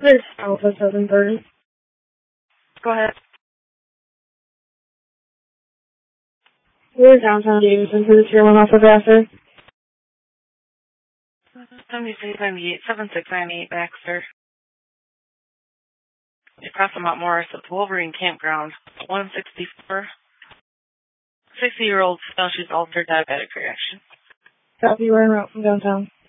This is Alpha 730. Go ahead. We're downtown Davidson for the Tier 1 Alpha Grasser. 7698 Baxter. Across the Mount Morris at the Wolverine Campground. 164. 60-year-old female, she's altered diabetic reaction. Copy, we're en route from downtown.